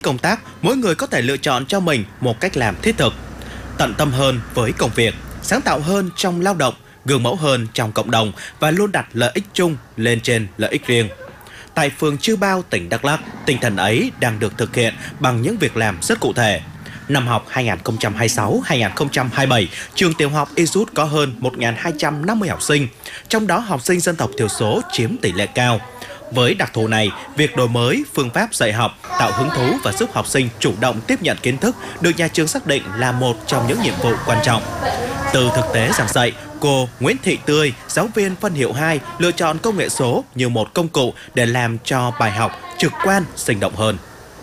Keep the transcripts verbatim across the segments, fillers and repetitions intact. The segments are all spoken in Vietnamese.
Công tác, mỗi người có thể lựa chọn cho mình một cách làm thiết thực, tận tâm hơn với công việc, sáng tạo hơn trong lao động, gương mẫu hơn trong cộng đồng và luôn đặt lợi ích chung lên trên lợi ích riêng. Tại phường Chư Bao, tỉnh Đắk Lắk, tinh thần ấy đang được thực hiện bằng những việc làm rất cụ thể. Năm học hai nghìn không trăm hai mươi sáu hai nghìn không trăm hai mươi bảy, trường tiểu học i rút có hơn một nghìn hai trăm năm mươi học sinh, trong đó học sinh dân tộc thiểu số chiếm tỷ lệ cao. Với đặc thù này, việc đổi mới phương pháp dạy học, tạo hứng thú và giúp học sinh chủ động tiếp nhận kiến thức được nhà trường xác định là một trong những nhiệm vụ quan trọng. Từ thực tế giảng dạy, cô Nguyễn Thị Tươi, giáo viên phân hiệu hai, lựa chọn công nghệ số như một công cụ để làm cho bài học trực quan, sinh động hơn.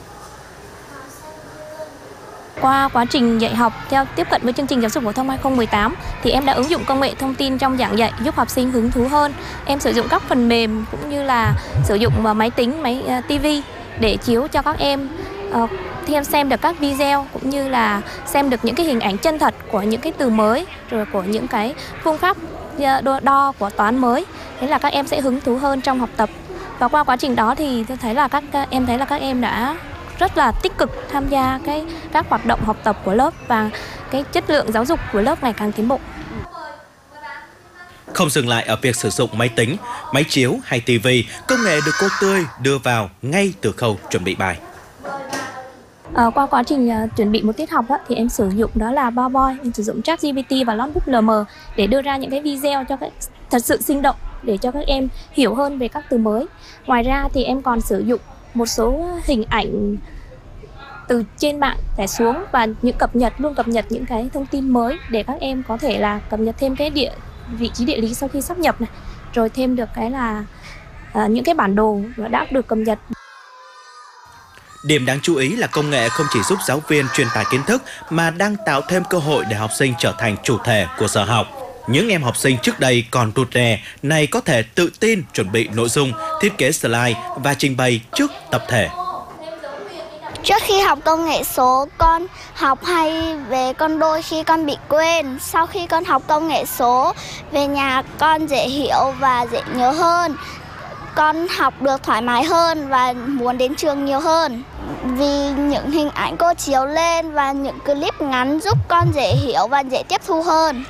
Qua quá trình dạy học theo tiếp cận với chương trình giáo dục phổ thông hai không một tám thì em đã ứng dụng công nghệ thông tin trong giảng dạy giúp học sinh hứng thú hơn. Em sử dụng các phần mềm cũng như là sử dụng máy tính, máy uh, ti vi để chiếu cho các em uh, thêm xem được các video cũng như là xem được những cái hình ảnh chân thật của những cái từ mới, rồi của những cái phương pháp đo, đo của toán mới. Thế là các em sẽ hứng thú hơn trong học tập. Và qua quá trình đó thì tôi thấy là các em thấy là các em đã rất là tích cực tham gia cái các hoạt động học tập của lớp và cái chất lượng giáo dục của lớp ngày càng tiến bộ. Không dừng lại ở việc sử dụng máy tính, máy chiếu hay ti vi, công nghệ được cô Tươi đưa vào ngay từ khâu chuẩn bị bài. À, qua quá trình uh, chuẩn bị một tiết học á, thì em sử dụng đó là PowerPoint, em sử dụng ChatGPT và Notebook lờ em để đưa ra những cái video cho các thật sự sinh động để cho các em hiểu hơn về các từ mới. Ngoài ra thì em còn sử dụng một số hình ảnh từ trên mạng để xuống và những cập nhật luôn cập nhật những cái thông tin mới để các em có thể là cập nhật thêm cái địa vị trí địa lý sau khi sáp nhập này, rồi thêm được cái là uh, những cái bản đồ đã được cập nhật. Điểm đáng chú ý là công nghệ không chỉ giúp giáo viên truyền tải kiến thức mà đang tạo thêm cơ hội để học sinh trở thành chủ thể của giờ học. Những em học sinh trước đây còn rụt rè, này có thể tự tin chuẩn bị nội dung, thiết kế slide và trình bày trước tập thể. Trước khi học công nghệ số, con học hay về con đôi khi con bị quên. Sau khi con học công nghệ số, về nhà con dễ hiểu và dễ nhớ hơn. Con học được thoải mái hơn và muốn đến trường nhiều hơn. Vì những hình ảnh cô chiếu lên và những clip ngắn giúp con dễ hiểu và dễ tiếp thu hơn.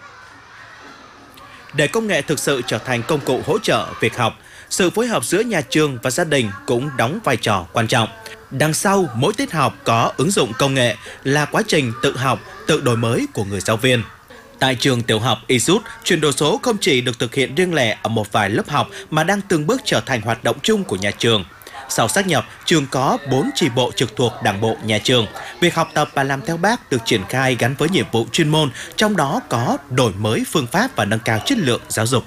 Để công nghệ thực sự trở thành công cụ hỗ trợ việc học, sự phối hợp giữa nhà trường và gia đình cũng đóng vai trò quan trọng. Đằng sau mỗi tiết học có ứng dụng công nghệ là quá trình tự học, tự đổi mới của người giáo viên. Tại trường tiểu học i rút, chuyển đổi số không chỉ được thực hiện riêng lẻ ở một vài lớp học mà đang từng bước trở thành hoạt động chung của nhà trường. Sau sáp nhập, trường có bốn chi bộ trực thuộc Đảng bộ nhà trường. Việc học tập và làm theo Bác được triển khai gắn với nhiệm vụ chuyên môn, trong đó có đổi mới phương pháp và nâng cao chất lượng giáo dục.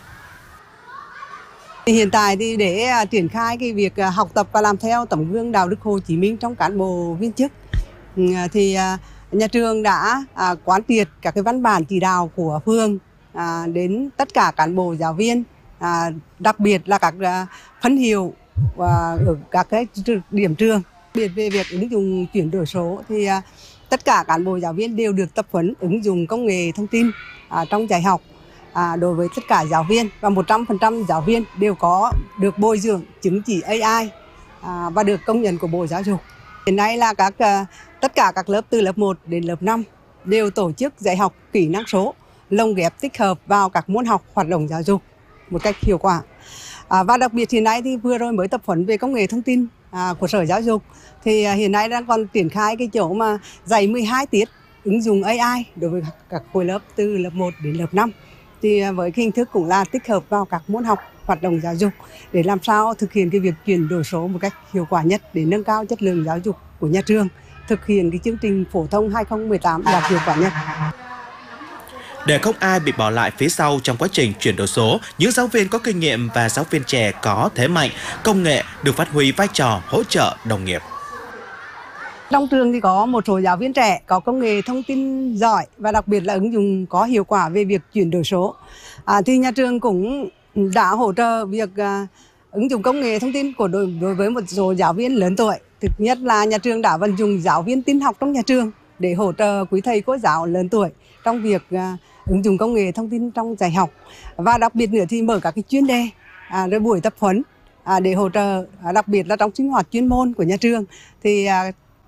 Hiện tại thì để triển khai cái việc học tập và làm theo tấm gương đạo đức Hồ Chí Minh trong cán bộ viên chức thì nhà trường đã quán triệt các cái văn bản chỉ đạo của phường đến tất cả cán bộ giáo viên, đặc biệt là các phân hiệu và ở các cái điểm trường. Biệt về việc ứng dụng chuyển đổi số thì tất cả cán bộ giáo viên đều được tập huấn ứng dụng công nghệ thông tin trong dạy học. À, đối với tất cả giáo viên và một trăm phần trăm giáo viên đều có được bồi dưỡng chứng chỉ a i à, và được công nhận của Bộ Giáo dục. Hiện nay là các uh, tất cả các lớp từ lớp một đến lớp năm đều tổ chức dạy học kỹ năng số, lồng ghép tích hợp vào các môn học hoạt động giáo dục một cách hiệu quả. À, và đặc biệt hiện nay thì vừa rồi mới tập huấn về công nghệ thông tin à, của Sở Giáo dục thì à, hiện nay đang còn triển khai cái chỗ mà dạy mười hai tiết ứng dụng a i đối với các khối lớp từ lớp một đến lớp năm. Thì với cái hình thức cũng là tích hợp vào các môn học hoạt động giáo dục để làm sao thực hiện cái việc chuyển đổi số một cách hiệu quả nhất để nâng cao chất lượng giáo dục của nhà trường, thực hiện cái chương trình phổ thông hai không một tám đạt hiệu quả nhất. Để không ai bị bỏ lại phía sau trong quá trình chuyển đổi số, những giáo viên có kinh nghiệm và giáo viên trẻ có thế mạnh, công nghệ được phát huy vai trò hỗ trợ đồng nghiệp. Trong trường thì có một số giáo viên trẻ có công nghệ thông tin giỏi và đặc biệt là ứng dụng có hiệu quả về việc chuyển đổi số. À, thì nhà trường cũng đã hỗ trợ việc à, ứng dụng công nghệ thông tin của đối, đối với một số giáo viên lớn tuổi. Thực nhất là nhà trường đã vận dụng giáo viên tin học trong nhà trường để hỗ trợ quý thầy cô giáo lớn tuổi trong việc à, ứng dụng công nghệ thông tin trong dạy học. Và đặc biệt nữa thì mở các cái chuyên đề, à, rồi buổi tập huấn à, để hỗ trợ, à, đặc biệt là trong sinh hoạt chuyên môn của nhà trường thì à,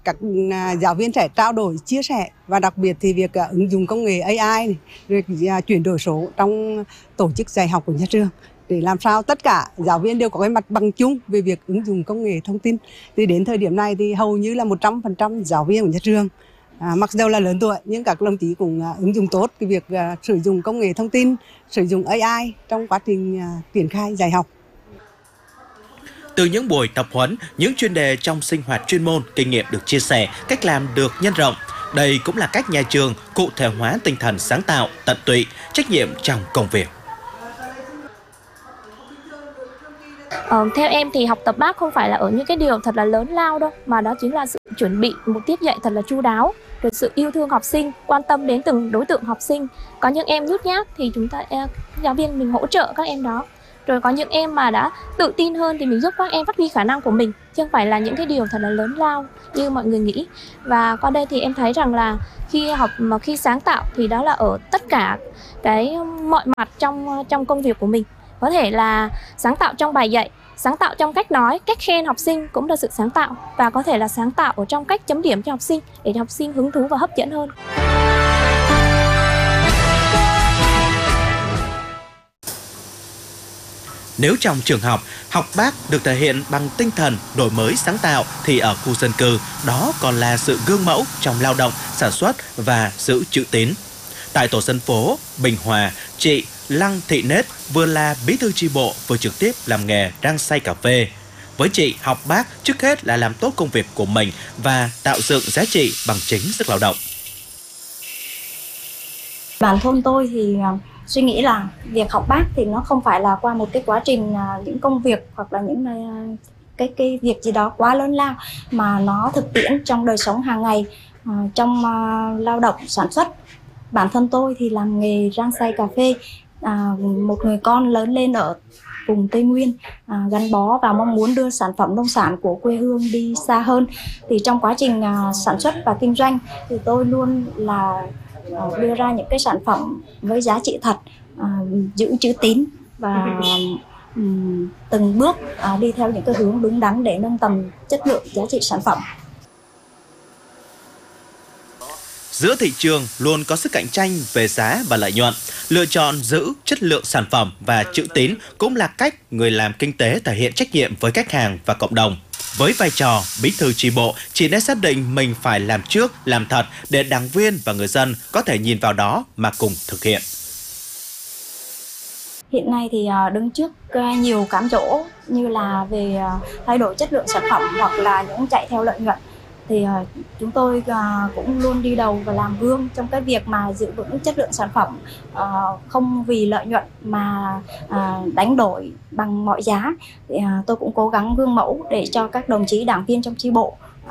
các à, giáo viên sẽ trao đổi, chia sẻ và đặc biệt thì việc à, ứng dụng công nghệ a i này, việc à, chuyển đổi số trong tổ chức dạy học của nhà trường để làm sao tất cả giáo viên đều có cái mặt bằng chung về việc ứng dụng công nghệ thông tin. Thì đến thời điểm này thì hầu như là một trăm phần trăm giáo viên của nhà trường, à, mặc dù là lớn tuổi nhưng các đồng chí cũng à, ứng dụng tốt cái việc à, sử dụng công nghệ thông tin, sử dụng a i trong quá trình à, triển khai dạy học. Từ những buổi tập huấn, những chuyên đề trong sinh hoạt chuyên môn, kinh nghiệm được chia sẻ, cách làm được nhân rộng. Đây cũng là cách nhà trường cụ thể hóa tinh thần sáng tạo, tận tụy, trách nhiệm trong công việc. Ờ, theo em thì học tập bác không phải là ở những cái điều thật là lớn lao đâu, mà đó chính là sự chuẩn bị một tiết dạy thật là chu đáo, rồi sự yêu thương học sinh, quan tâm đến từng đối tượng học sinh. Có những em nhút nhát thì chúng ta giáo viên mình hỗ trợ các em đó. Rồi có những em mà đã tự tin hơn thì mình giúp các em phát huy khả năng của mình, chứ không phải là những cái điều thật là lớn lao như mọi người nghĩ. Và qua đây thì em thấy rằng là khi học mà khi sáng tạo thì đó là ở tất cả cái mọi mặt trong trong công việc của mình. Có thể là sáng tạo trong bài dạy, sáng tạo trong cách nói, cách khen học sinh cũng là sự sáng tạo. Và có thể là sáng tạo ở trong cách chấm điểm cho học sinh để cho học sinh hứng thú và hấp dẫn hơn. Nếu trong trường học, học bác được thể hiện bằng tinh thần đổi mới sáng tạo thì ở khu dân cư đó còn là sự gương mẫu trong lao động, sản xuất và giữ chữ tín. Tại tổ dân phố Bình Hòa, chị Lăng Thị Nết vừa là bí thư chi bộ vừa trực tiếp làm nghề rang xay cà phê. Với chị, học bác trước hết là làm tốt công việc của mình và tạo dựng giá trị bằng chính sức lao động. Bản thân tôi thì suy nghĩ là việc học bác thì nó không phải là qua một cái quá trình những công việc hoặc là những cái cái việc gì đó quá lớn lao, mà nó thực tiễn trong đời sống hàng ngày, trong lao động sản xuất. Bản thân tôi thì làm nghề rang xay cà phê, à, một người con lớn lên ở vùng Tây Nguyên, à, gắn bó và mong muốn đưa sản phẩm nông sản của quê hương đi xa hơn. Thì trong quá trình à, sản xuất và kinh doanh thì tôi luôn là à, đưa ra những cái sản phẩm với giá trị thật, à, giữ chữ tín và um, từng bước à, đi theo những cái hướng đúng đắn để nâng tầm chất lượng giá trị sản phẩm. Giữa thị trường luôn có sức cạnh tranh về giá và lợi nhuận, lựa chọn giữ chất lượng sản phẩm và chữ tín cũng là cách người làm kinh tế thể hiện trách nhiệm với khách hàng và cộng đồng. Với vai trò bí thư chi bộ, chị đã xác định mình phải làm trước, làm thật để đảng viên và người dân có thể nhìn vào đó mà cùng thực hiện. Hiện nay thì đứng trước nhiều cám dỗ như là về thay đổi chất lượng sản phẩm hoặc là những chạy theo lợi nhuận. Thì uh, chúng tôi uh, cũng luôn đi đầu và làm gương trong cái việc mà giữ vững chất lượng sản phẩm, uh, không vì lợi nhuận mà uh, đánh đổi bằng mọi giá. Thì, uh, tôi cũng cố gắng gương mẫu để cho các đồng chí đảng viên trong chi bộ uh,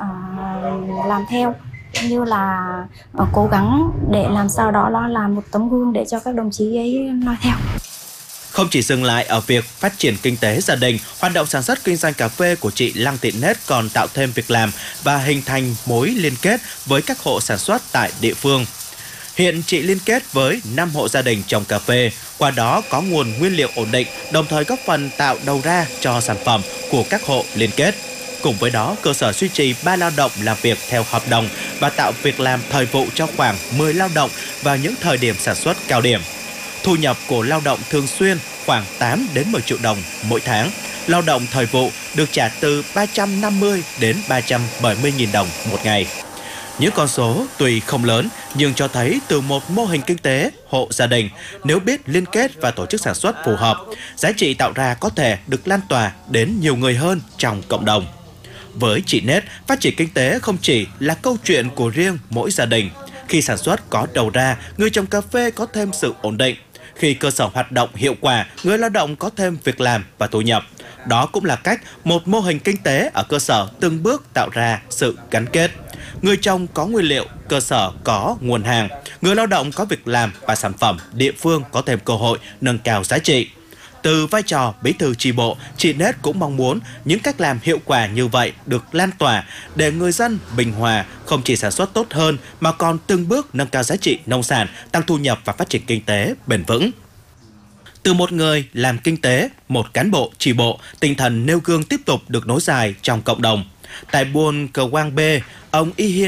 làm theo, như là uh, cố gắng để làm sao đó là làm một tấm gương để cho các đồng chí ấy noi theo. Không chỉ dừng lại ở việc phát triển kinh tế gia đình, hoạt động sản xuất kinh doanh cà phê của chị Lăng Thị Nết còn tạo thêm việc làm và hình thành mối liên kết với các hộ sản xuất tại địa phương. Hiện chị liên kết với năm hộ gia đình trồng cà phê, qua đó có nguồn nguyên liệu ổn định, đồng thời góp phần tạo đầu ra cho sản phẩm của các hộ liên kết. Cùng với đó, cơ sở duy trì ba lao động làm việc theo hợp đồng và tạo việc làm thời vụ cho khoảng mười lao động vào những thời điểm sản xuất cao điểm. Thu nhập của lao động thường xuyên khoảng tám đến mười triệu đồng mỗi tháng. Lao động thời vụ được trả từ ba trăm năm mươi đến ba trăm bảy mươi nghìn đồng một ngày. Những con số tuy không lớn nhưng cho thấy từ một mô hình kinh tế hộ gia đình, nếu biết liên kết và tổ chức sản xuất phù hợp, giá trị tạo ra có thể được lan tỏa đến nhiều người hơn trong cộng đồng. Với chị Nết, phát triển kinh tế không chỉ là câu chuyện của riêng mỗi gia đình. Khi sản xuất có đầu ra, người trồng cà phê có thêm sự ổn định. Khi cơ sở hoạt động hiệu quả, người lao động có thêm việc làm và thu nhập. Đó cũng là cách một mô hình kinh tế ở cơ sở từng bước tạo ra sự gắn kết. Người trồng có nguyên liệu, cơ sở có nguồn hàng, người lao động có việc làm và sản phẩm, địa phương có thêm cơ hội nâng cao giá trị. Từ vai trò bí thư chi bộ, chị Nết cũng mong muốn những cách làm hiệu quả như vậy được lan tỏa để người dân Bình Hòa không chỉ sản xuất tốt hơn mà còn từng bước nâng cao giá trị nông sản, tăng thu nhập và phát triển kinh tế bền vững. Từ một người làm kinh tế, một cán bộ chi bộ, tinh thần nêu gương tiếp tục được nối dài trong cộng đồng. Tại buôn Cờ Quang B, ông Y Hiên